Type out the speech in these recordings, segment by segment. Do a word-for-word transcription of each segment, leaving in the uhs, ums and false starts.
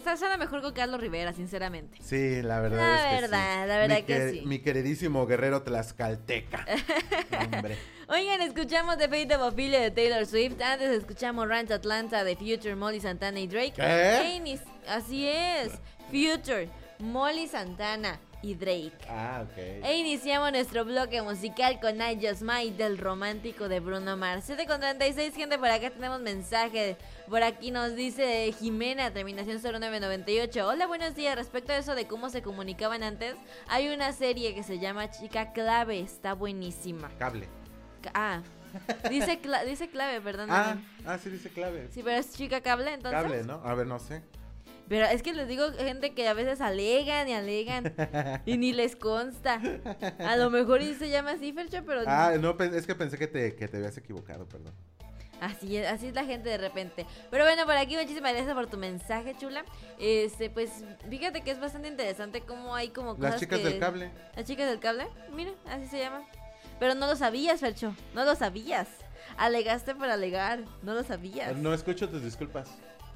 esta suena mejor con Carlos Rivera, sinceramente. Sí, la verdad la es que verdad, sí. La verdad, mi que que, sí. Mi queridísimo guerrero tlaxcalteca. Hombre. Oigan, escuchamos The Fate of Ophelia de Taylor Swift. Antes escuchamos Ranch Atlanta de Future, Molly Santana y Drake. ¿Qué? Ey, así es. Future, Molly Santana y Drake. Ah, ok. E iniciamos nuestro bloque musical con I Just Might del romántico de Bruno Mars. siete con treinta y seis, gente, por acá tenemos mensaje. Por aquí nos dice Jimena, terminación cero nueve noventa y ocho. Hola, buenos días. Respecto a eso de cómo se comunicaban antes, hay una serie que se llama Chica Clave. Está buenísima. Cable. Ah, dice, cla- dice clave, perdón. Ah, ah, sí dice clave. Sí, pero es chica cable, entonces. Cable, ¿no? A ver, no sé. Pero es que les digo, gente que a veces alegan y alegan y ni les consta. A lo mejor y se llama así, Fercho, pero... Ah, no, es que pensé que te, que te habías equivocado, perdón. Así es, así es la gente de repente. Pero bueno, por aquí muchísimas gracias por tu mensaje, chula. Este, pues, fíjate que es bastante interesante cómo hay como cosas Las chicas que... del cable. Las chicas del cable, mira, así se llama. Pero no lo sabías, Fercho, no lo sabías. Alegaste por alegar, no lo sabías. No escucho tus disculpas.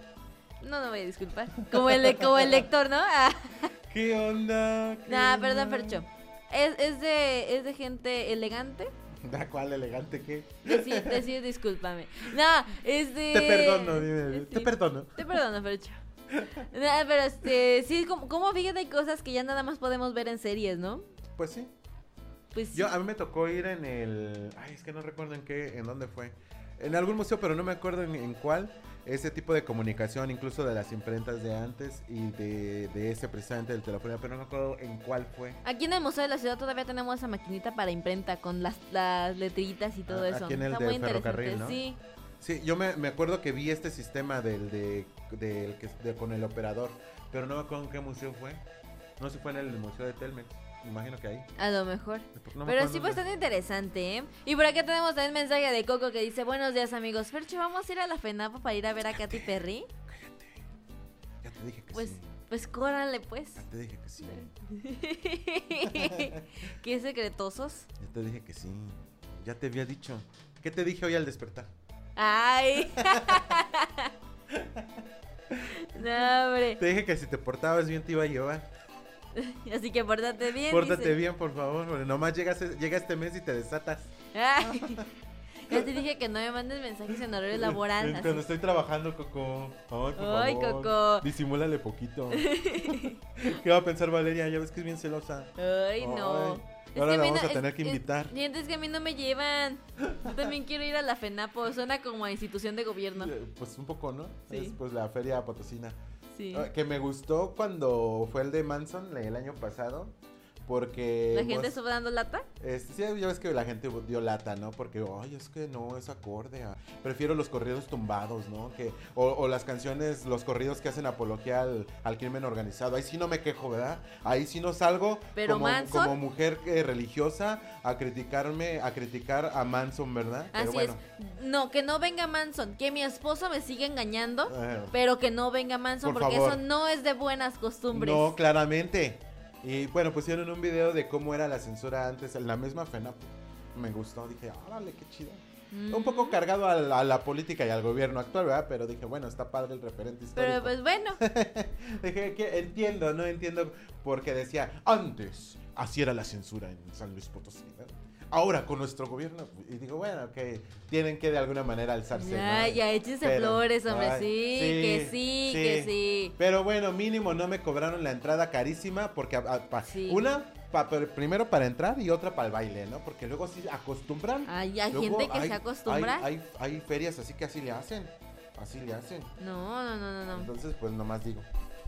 No, no voy a disculpar. Como el, como el lector, ¿no? Ah. ¿Qué onda? ¿Qué Nah, onda? perdón, Fercho. Es, es, de, es de gente elegante. ¿Da cuál elegante qué? Decir, decir discúlpame. No, es de... Te perdono, dime. Sí, Te perdono. Te perdono, Fercho. No, pero este, sí, como, como fíjate, hay cosas que ya nada más podemos ver en series, ¿no? Pues sí. Pues sí. Yo, a mí me tocó ir en el... Ay, es que no recuerdo en qué, en dónde fue. En algún museo, pero no me acuerdo en, en cuál. Ese tipo de comunicación, incluso de las imprentas de antes y de, de ese precisamente del teléfono, pero no me acuerdo en cuál fue. Aquí en el Museo de la Ciudad todavía tenemos esa maquinita para imprenta con las, las letritas y todo Ah, eso. aquí en el Está de muy interesante, ferrocarril, ¿no? sí. Sí, yo me, me acuerdo que vi este sistema del de, del que de, con el operador, pero no me acuerdo en qué museo fue. No sé si fue en el museo de Telmex. Me imagino que ahí. A lo mejor. No me Pero acuerdo sí, dónde. bastante interesante, ¿eh? Y por acá tenemos también mensaje de Coco que dice: buenos días, amigos. Fercho, ¿vamos a ir a la FENAPO para ir a ver a Katy Perry? Cállate. Ya te dije que Pues, sí. pues córranle, pues. Ya te dije que sí. ¿Qué secretosos? Ya te dije que sí. Ya te había dicho. ¿Qué te dije hoy al despertar? Ay. No, hombre. Te dije que si te portabas bien te iba a llevar. Así que pórtate bien. Pórtate dice. bien, por favor. Porque nomás llegas, llega este mes y te desatas. Ay. Ya te dije que no me mandes mensajes en horario laboral. Cuando así. estoy trabajando, Coco. Ay, por Ay, favor. Coco. Disimúlale poquito. ¿Qué va a pensar Valeria? Ya ves que es bien celosa. Ay, no. Ay. Es Ahora que la a mí vamos no- a tener es- que es- invitar. Y antes que a mí no me llevan. Yo también quiero ir a la FENAPO. Suena como a institución de gobierno. Eh, Pues un poco, ¿no? Sí. Es pues la feria potosina. Sí. Ah, Que me gustó cuando fue el de Manson el año pasado. Porque... ¿La gente vos- estuvo dando lata? Este, sí, ya ves que la gente dio lata, ¿no? Porque, ay, es que no es acorde a... Prefiero los corridos tumbados, ¿no? Que, o, o las canciones, los corridos que hacen apología al, al crimen organizado. Ahí sí no me quejo, ¿verdad? Ahí sí no salgo Pero como, Manson- como mujer eh, religiosa a criticarme, a criticar a Manson, ¿verdad? Pero Así bueno, es. No, que no venga Manson. Que mi esposo me siga engañando. eh, Pero que no venga Manson. Por Porque favor. eso no es de buenas costumbres. no, claramente. Y bueno, pusieron un video de cómo era la censura antes en la misma FENAPO. Me gustó, dije, órale, qué chido. Mm. Un poco cargado a la, a la política y al gobierno actual, ¿verdad? Pero dije, bueno, está padre el referente histórico. Pero pues bueno. Dije que entiendo, no entiendo porque decía, antes, así era la censura en San Luis Potosí, ¿verdad? Ahora con nuestro gobierno, y digo, bueno, que tienen que de alguna manera alzarse. Ya, ¿no? ya, échense Pero, flores, hombre. ay, sí, sí, que sí, sí. que sí. Pero bueno, mínimo no me cobraron la entrada carísima porque a- a- pa- Sí. una pa- per- primero para entrar y otra para el baile, ¿no? Porque luego sí acostumbran. Ay, hay Luego gente que hay- se acostumbra. Hay, hay, hay ferias así que así le hacen. Así le hacen. No, no, no, no, no. Entonces, pues nomás digo.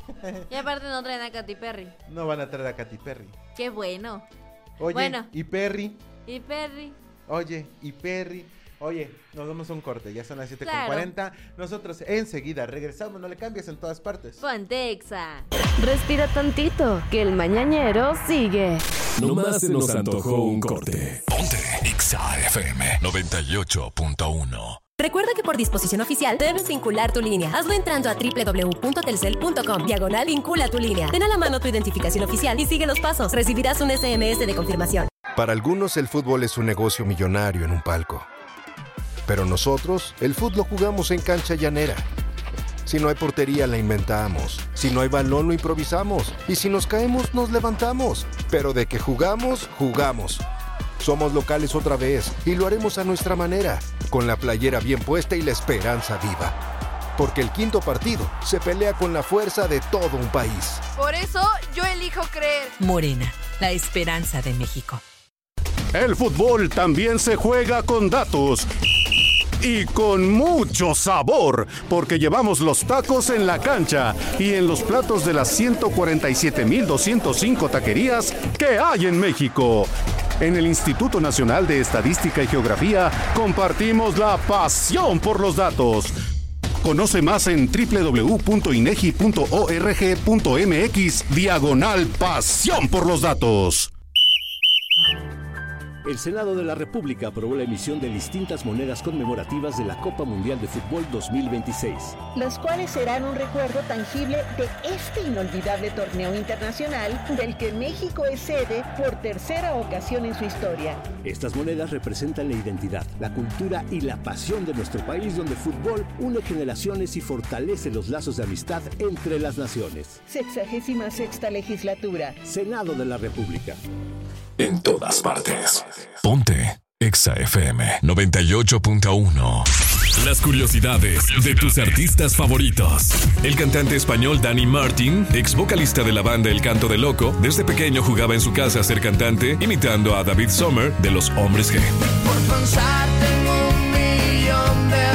Y aparte no traen a Katy Perry. No van a traer a Katy Perry. Qué bueno. Oye, Bueno. y Perry. Y Perry. Oye, y Perry. Oye, nos vamos a un corte. Ya son las siete con Claro. cuarenta. Nosotros enseguida regresamos. No le cambies en todas partes. Ponte Exa. Respira tantito, que el mañanero sigue. No más se nos antojó un corte. Ponte Exa F M noventa y ocho punto uno. Recuerda que por disposición oficial debes vincular tu línea. Hazlo entrando a doble u doble u doble u punto telcel punto com. Diagonal vincula tu línea. Ten a la mano tu identificación oficial y sigue los pasos. Recibirás un ese eme ese de confirmación. Para algunos el fútbol es un negocio millonario en un palco. Pero nosotros, el fútbol lo jugamos en cancha llanera. Si no hay portería, la inventamos. Si no hay balón, lo improvisamos. Y si nos caemos, nos levantamos. Pero de que jugamos, jugamos. Somos locales otra vez y lo haremos a nuestra manera, con la playera bien puesta y la esperanza viva. Porque el quinto partido se pelea con la fuerza de todo un país. Por eso yo elijo creer. Morena, la esperanza de México. El fútbol también se juega con datos. Y con mucho sabor, porque llevamos los tacos en la cancha y en los platos de las ciento cuarenta y siete mil doscientos cinco taquerías que hay en México. En el Instituto Nacional de Estadística y Geografía compartimos la pasión por los datos. Conoce más en doble u doble u doble u punto inegi punto org punto mx diagonal pasión por los datos. El Senado de la República aprobó la emisión de distintas monedas conmemorativas de la Copa Mundial de Fútbol dos mil veintiséis. Las cuales serán un recuerdo tangible de este inolvidable torneo internacional del que México es sede por tercera ocasión en su historia. Estas monedas representan la identidad, la cultura y la pasión de nuestro país, donde el fútbol une generaciones y fortalece los lazos de amistad entre las naciones. Sexagésima sexta legislatura. Senado de la República. En todas partes. Ponte Exa F M noventa y ocho punto uno. Las curiosidades de tus artistas favoritos. El cantante español Dani Martín, ex vocalista de la banda El Canto del Loco, desde pequeño jugaba en su casa a ser cantante, imitando a David Sommer de Los Hombres G. Por pensar tengo un millón de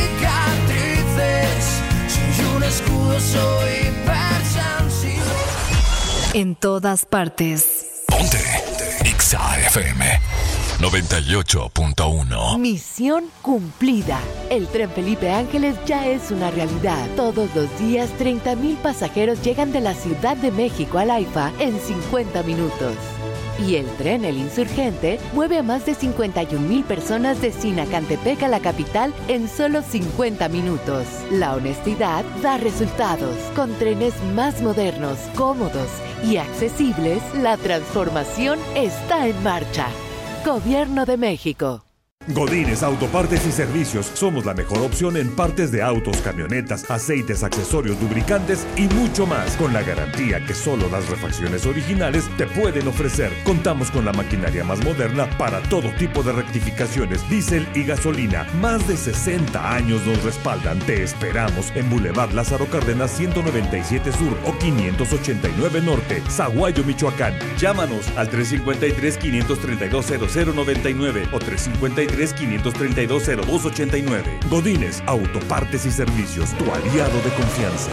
cicatrices. Soy un escudo, soy hipersensible. En todas partes. Ponte Exa F M noventa y ocho punto uno. Misión cumplida. El tren Felipe Ángeles ya es una realidad. Todos los días, treinta mil pasajeros llegan de la Ciudad de México al AIFA en cincuenta minutos. Y el tren El Insurgente mueve a más de cincuenta y un mil personas de Sinacantepec a la capital en solo cincuenta minutos. La honestidad da resultados. Con trenes más modernos, cómodos y accesibles, la transformación está en marcha. Gobierno de México. Godínez Autopartes y Servicios. Somos la mejor opción en partes de autos, camionetas, aceites, accesorios, lubricantes y mucho más, con la garantía que solo las refacciones originales te pueden ofrecer. Contamos con la maquinaria más moderna para todo tipo de rectificaciones, diésel y gasolina. Más de sesenta años nos respaldan. Te esperamos en Boulevard Lázaro Cárdenas ciento noventa y siete Sur o quinientos ochenta y nueve Norte, Zaguayo, Michoacán. Llámanos al tres cinco tres, quinientos treinta y dos, cero cero noventa y nueve o tres cinco tres, quinientos treinta y dos, cero dos ochenta y nueve. Godínez Autopartes y Servicios, tu aliado de confianza.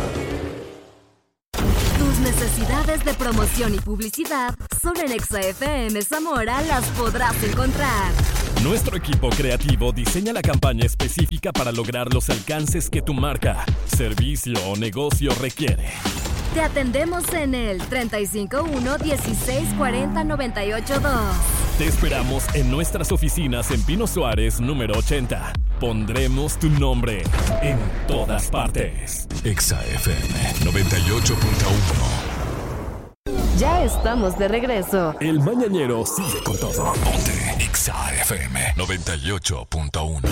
Tus necesidades de promoción y publicidad solo en Exa F M Zamora las podrás encontrar. Nuestro equipo creativo diseña la campaña específica para lograr los alcances que tu marca, servicio o negocio requiere. Te atendemos en el treinta y cinco uno, dieciséis cuarenta, noventa y ocho dos. Te esperamos en nuestras oficinas en Pino Suárez, número ochenta. Pondremos tu nombre en todas partes. Exa F M noventa y ocho punto uno. Ya estamos de regreso. El mañanero sigue con todo. Ponte Exa F M noventa y ocho punto uno.